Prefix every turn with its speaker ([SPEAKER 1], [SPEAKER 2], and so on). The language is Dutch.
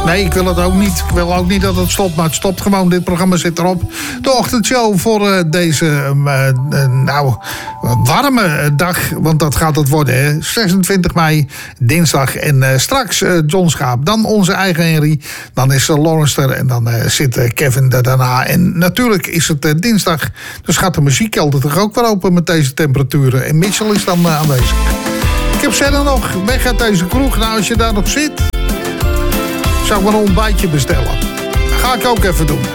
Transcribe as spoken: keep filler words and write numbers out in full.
[SPEAKER 1] Nee, ik wil het ook niet. Ik wil ook niet dat het stopt, maar het stopt gewoon. Dit programma zit erop. De ochtendshow voor uh, deze uh, uh, nou, warme dag. Want dat gaat het worden, hè. zesentwintig mei, dinsdag. En uh, straks uh, John Schaap. Dan onze eigen Henry. Dan is uh, Lawrence er. En dan uh, zit uh, Kevin er daarna. En natuurlijk is het uh, dinsdag. Dus gaat de muziekkelder toch ook weer open met deze temperaturen. En Mitchell is dan uh, aanwezig. Ik heb verder nog weg uit deze kroeg. Nou, als je daar nog zit, zou ik maar een ontbijtje bestellen. Dat ga ik ook even doen.